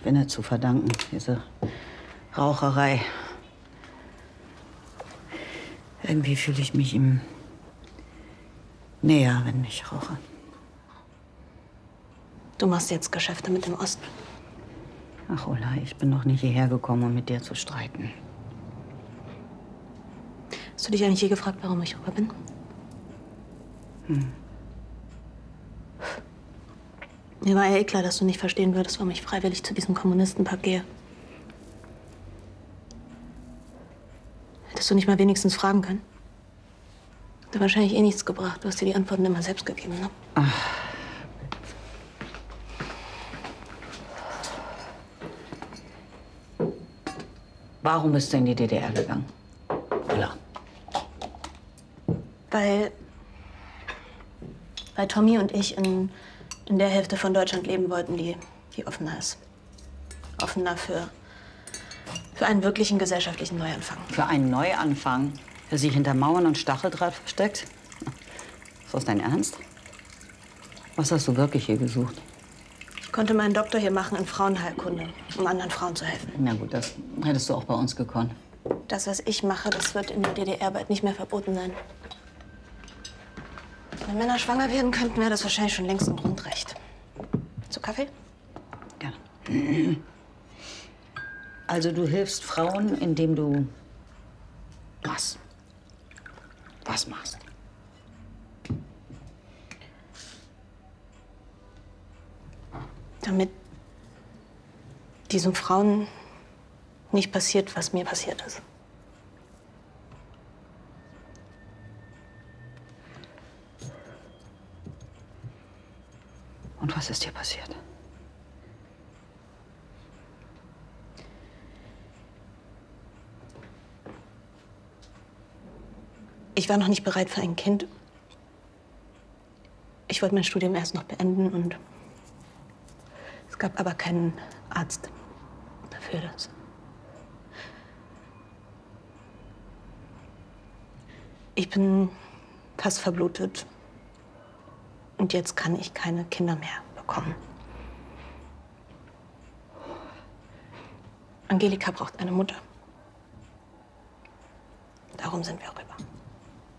Spinne zu verdanken, diese Raucherei. Irgendwie fühle ich mich ihm näher, wenn ich rauche. Du machst jetzt Geschäfte mit dem Osten. Ach, Ulla, ich bin doch nicht hierher gekommen, um mit dir zu streiten. Hast du dich eigentlich je gefragt, warum ich rüber bin? Mir war ja eh klar, dass du nicht verstehen würdest, warum ich freiwillig zu diesem Kommunistenpack gehe. Hättest du nicht mal wenigstens fragen können? Hat dir wahrscheinlich eh nichts gebracht. Du hast dir die Antworten immer selbst gegeben, ne? Ach. Warum bist du in die DDR gegangen, Ulla? Weil Tommy und ich in der Hälfte von Deutschland leben wollten, die offener ist. Offener für einen wirklichen gesellschaftlichen Neuanfang. Für einen Neuanfang, der sich hinter Mauern und Stacheldraht versteckt? Ist das dein Ernst? Was hast du wirklich hier gesucht? Ich konnte meinen Doktor hier machen in Frauenheilkunde, um anderen Frauen zu helfen. Na gut, das hättest du auch bei uns gekonnt. Das, was ich mache, das wird in der DDR bald nicht mehr verboten sein. Wenn Männer schwanger werden könnten, wäre das wahrscheinlich schon längst ein Grundrecht. Zu Kaffee? Gerne. Also du hilfst Frauen, indem du was? Was machst? Damit diesen Frauen nicht passiert, was mir passiert ist. Und was ist dir passiert? Ich war noch nicht bereit für ein Kind. Ich wollte mein Studium erst noch beenden und es gab aber keinen Arzt dafür. Ich bin fast verblutet und jetzt kann ich keine Kinder mehr bekommen. Angelika braucht eine Mutter. Darum sind wir rüber.